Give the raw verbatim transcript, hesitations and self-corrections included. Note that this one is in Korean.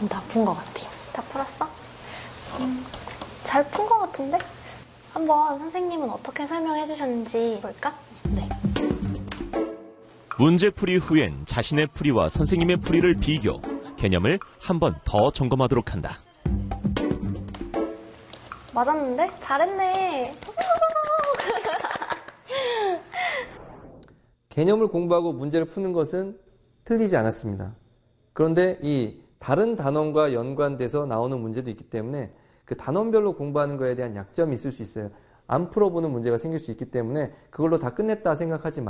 다 푼 것 같아요. 다 풀었어? 음, 잘 푼 것 같은데? 한번 선생님은 어떻게 설명해 주셨는지 볼까? 네. 문제풀이 후엔 자신의 풀이와 선생님의 풀이를 비교, 개념을 한 번 더 점검하도록 한다. 맞았는데? 잘했네. 개념을 공부하고 문제를 푸는 것은 틀리지 않았습니다. 그런데 이 다른 단원과 연관돼서 나오는 문제도 있기 때문에 그 단원별로 공부하는 거에 대한 약점이 있을 수 있어요. 안 풀어보는 문제가 생길 수 있기 때문에 그걸로 다 끝냈다 생각하지 마세요.